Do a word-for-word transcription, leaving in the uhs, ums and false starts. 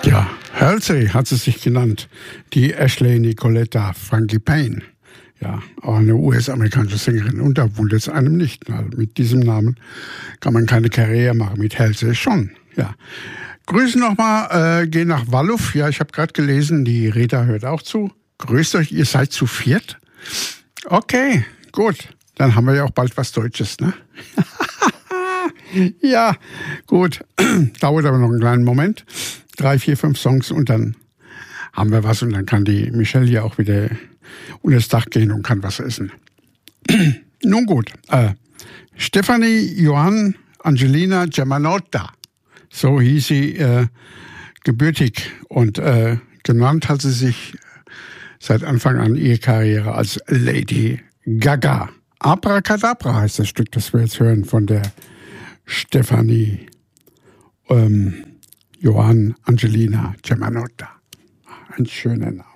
Ja, Halsey hat sie sich genannt. Die Ashley Nicoletta Frankie Payne. Ja, auch eine U S-amerikanische Sängerin. Und da wundert es einem nicht. Weil mit diesem Namen kann man keine Karriere machen. Mit Halsey schon. Ja. Grüßen nochmal, äh, gehen nach Walluf. Ja, ich habe gerade gelesen, die Rita hört auch zu. Grüßt euch, ihr seid zu viert? Okay, gut. Dann haben wir ja auch bald was Deutsches, ne? Ja, gut. Dauert aber noch einen kleinen Moment. Drei, vier, fünf Songs und dann haben wir was. Und dann kann die Michelle ja auch wieder unter das Dach gehen und kann was essen. Nun gut. Äh, Stefanie Johann Angelina Germanotta. So hieß sie äh, gebürtig. Und äh, genannt hat sie sich seit Anfang an ihre Karriere als Lady Gaga. Abracadabra heißt das Stück, das wir jetzt hören von der Stefanie ähm, Johann Angelina Germanotta. Ein schöner Name.